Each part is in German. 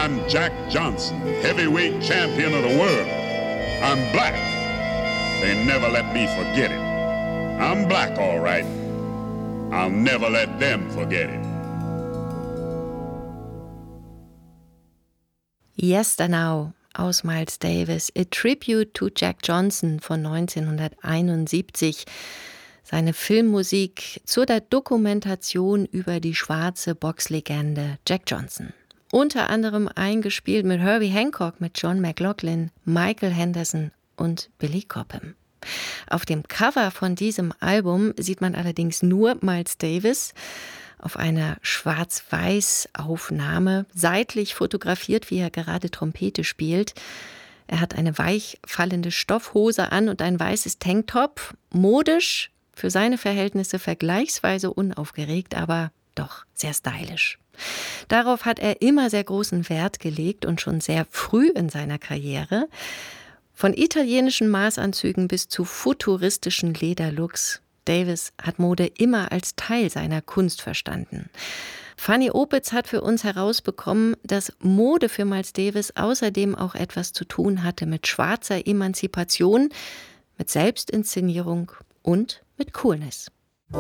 I'm Jack Johnson, heavyweight champion of the world. I'm black. They never let me forget it. I'm black, all right. I'll never let them forget it. Yesternow aus Miles Davis, A Tribute to Jack Johnson von 1971. Seine Filmmusik zur der Dokumentation über die schwarze Boxlegende Jack Johnson. Unter anderem eingespielt mit Herbie Hancock, mit John McLaughlin, Michael Henderson und Billy Cobham. Auf dem Cover von diesem Album sieht man allerdings nur Miles Davis auf einer Schwarz-Weiß-Aufnahme, seitlich fotografiert, wie er gerade Trompete spielt. Er hat eine weich fallende Stoffhose an und ein weißes Tanktop. Modisch, für seine Verhältnisse vergleichsweise unaufgeregt, aber doch sehr stylisch. Darauf hat er immer sehr großen Wert gelegt und schon sehr früh in seiner Karriere. Von italienischen Maßanzügen bis zu futuristischen Lederlooks. Davis hat Mode immer als Teil seiner Kunst verstanden. Fanny Opitz hat für uns herausbekommen, dass Mode für Miles Davis außerdem auch etwas zu tun hatte mit schwarzer Emanzipation, mit Selbstinszenierung und mit Coolness.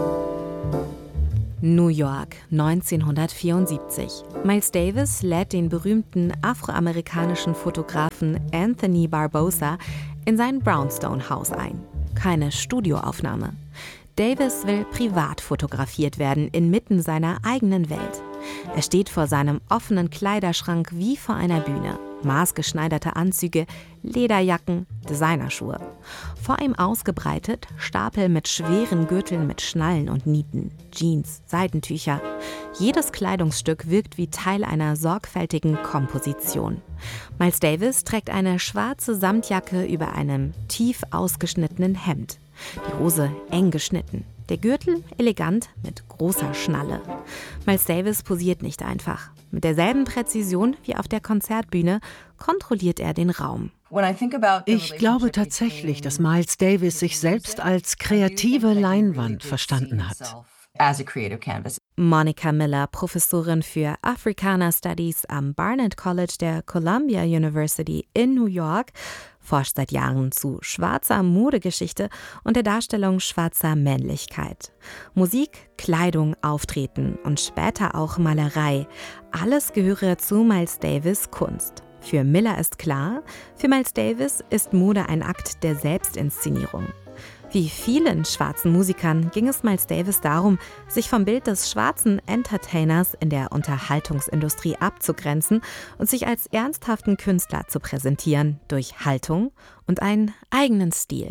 New York, 1974. Miles Davis lädt den berühmten afroamerikanischen Fotografen Anthony Barbosa in sein Brownstone-Haus ein. Keine Studioaufnahme. Davis will privat fotografiert werden, inmitten seiner eigenen Welt. Er steht vor seinem offenen Kleiderschrank wie vor einer Bühne. Maßgeschneiderte Anzüge, Lederjacken, Designerschuhe. Vor ihm ausgebreitet Stapel mit schweren Gürteln mit Schnallen und Nieten, Jeans, Seidentücher. Jedes Kleidungsstück wirkt wie Teil einer sorgfältigen Komposition. Miles Davis trägt eine schwarze Samtjacke über einem tief ausgeschnittenen Hemd. Die Hose eng geschnitten. Der Gürtel elegant mit großer Schnalle. Miles Davis posiert nicht einfach. Mit derselben Präzision wie auf der Konzertbühne kontrolliert er den Raum. Ich glaube tatsächlich, dass Miles Davis sich selbst als kreative Leinwand verstanden hat. Monica Miller, Professorin für Africana Studies am Barnard College der Columbia University in New York, forscht seit Jahren zu schwarzer Modegeschichte und der Darstellung schwarzer Männlichkeit. Musik, Kleidung, Auftreten und später auch Malerei. Alles gehöre zu Miles Davis' Kunst. Für Miller ist klar, für Miles Davis ist Mode ein Akt der Selbstinszenierung. Wie vielen schwarzen Musikern ging es Miles Davis darum, sich vom Bild des schwarzen Entertainers in der Unterhaltungsindustrie abzugrenzen und sich als ernsthaften Künstler zu präsentieren durch Haltung und einen eigenen Stil.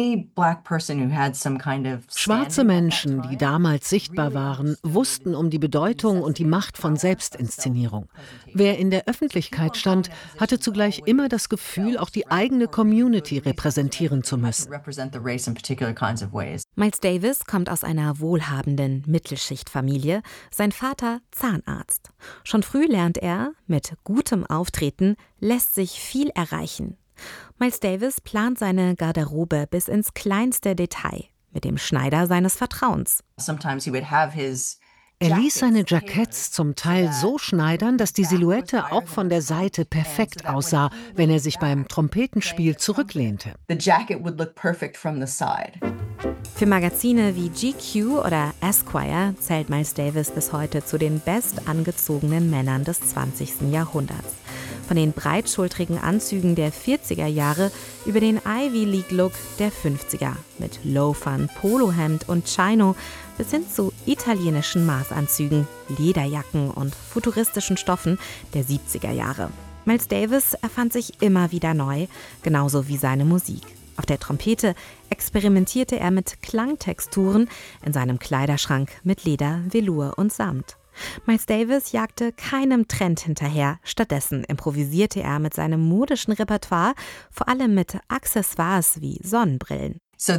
Schwarze Menschen, die damals sichtbar waren, wussten um die Bedeutung und die Macht von Selbstinszenierung. Wer in der Öffentlichkeit stand, hatte zugleich immer das Gefühl, auch die eigene Community repräsentieren zu müssen. Miles Davis kommt aus einer wohlhabenden Mittelschichtfamilie, sein Vater Zahnarzt. Schon früh lernt er, mit gutem Auftreten lässt sich viel erreichen. Miles Davis plant seine Garderobe bis ins kleinste Detail mit dem Schneider seines Vertrauens. Er ließ seine Jacketts zum Teil so schneidern, dass die Silhouette auch von der Seite perfekt aussah, wenn er sich beim Trompetenspiel zurücklehnte. Für Magazine wie GQ oder Esquire zählt Miles Davis bis heute zu den bestangezogenen Männern des 20. Jahrhunderts. Von den breitschultrigen Anzügen der 40er Jahre über den Ivy League Look der 50er mit Loafern, Polohemd und Chino bis hin zu italienischen Maßanzügen, Lederjacken und futuristischen Stoffen der 70er Jahre. Miles Davis erfand sich immer wieder neu, genauso wie seine Musik. Auf der Trompete experimentierte er mit Klangtexturen, in seinem Kleiderschrank mit Leder, Velour und Samt. Miles Davis jagte keinem Trend hinterher, stattdessen improvisierte er mit seinem modischen Repertoire, vor allem mit Accessoires wie Sonnenbrillen.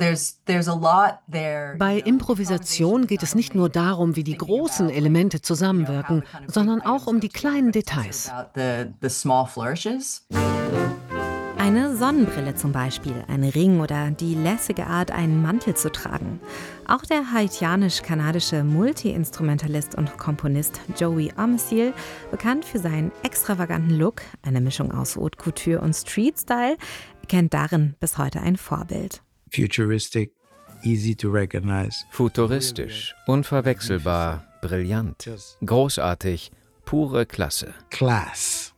Bei Improvisation geht es nicht nur darum, wie die großen Elemente zusammenwirken, sondern auch um die kleinen Details. Eine Sonnenbrille zum Beispiel, ein Ring oder die lässige Art, einen Mantel zu tragen. Auch der haitianisch-kanadische Multi-Instrumentalist und Komponist Joey Armessiel, bekannt für seinen extravaganten Look, eine Mischung aus Haute Couture und Street-Style, kennt darin bis heute ein Vorbild. Futuristic, easy to recognize. Futuristisch, unverwechselbar, brillant, großartig, pure Klasse. Class.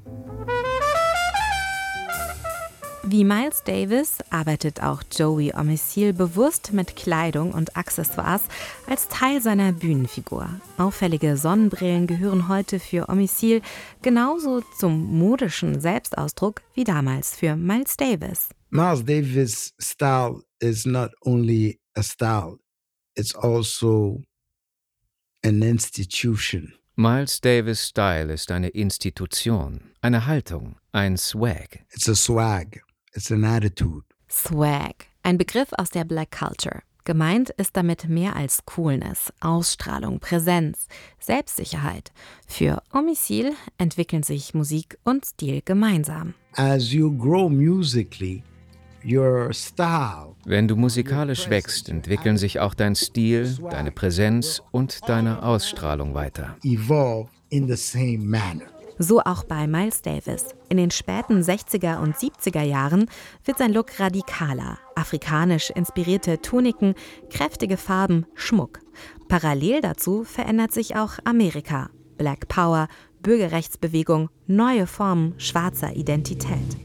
Wie Miles Davis arbeitet auch Joey Armessiel bewusst mit Kleidung und Accessoires als Teil seiner Bühnenfigur. Auffällige Sonnenbrillen gehören heute für Armessiel genauso zum modischen Selbstausdruck wie damals für Miles Davis. Miles Davis' style is not only a style, it's also an institution. Miles Davis' Style ist eine Institution, eine Haltung, ein Swag. It's a swag. It's an attitude. Swag, ein Begriff aus der Black Culture. Gemeint ist damit mehr als Coolness, Ausstrahlung, Präsenz, Selbstsicherheit. Für Armessiel entwickeln sich Musik und Stil gemeinsam. As you grow musically, your style. Wenn du musikalisch wächst, entwickeln sich auch dein Stil, deine Präsenz und deine Ausstrahlung weiter. Evolve in the same manner. So auch bei Miles Davis. In den späten 60er und 70er Jahren wird sein Look radikaler. Afrikanisch inspirierte Tuniken, kräftige Farben, Schmuck. Parallel dazu verändert sich auch Amerika. Black Power, Bürgerrechtsbewegung, neue Formen schwarzer Identität.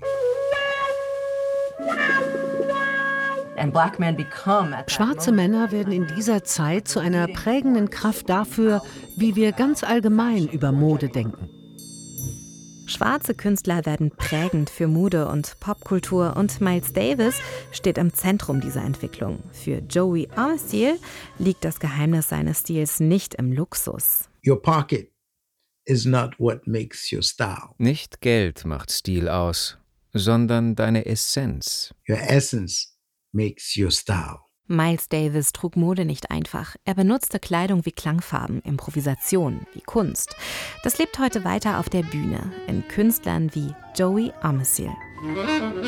Schwarze Männer werden in dieser Zeit zu einer prägenden Kraft dafür, wie wir ganz allgemein über Mode denken. Schwarze Künstler werden prägend für Mode und Popkultur und Miles Davis steht im Zentrum dieser Entwicklung. Für Joey Armessiel liegt das Geheimnis seines Stils nicht im Luxus. Your pocket is not what makes your style. Nicht Geld macht Stil aus, sondern deine Essenz. Your essence makes your style. Miles Davis trug Mode nicht einfach. Er benutzte Kleidung wie Klangfarben, Improvisation, wie Kunst. Das lebt heute weiter auf der Bühne, in Künstlern wie Joey Armessiel.